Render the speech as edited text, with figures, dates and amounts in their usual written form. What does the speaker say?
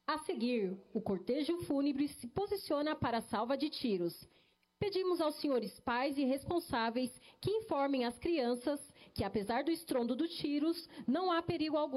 A seguir, o cortejo fúnebre se posiciona para a salva de tiros. Pedimos aos senhores pais e responsáveis que informem as crianças que, apesar do estrondo dos tiros, não há perigo algum.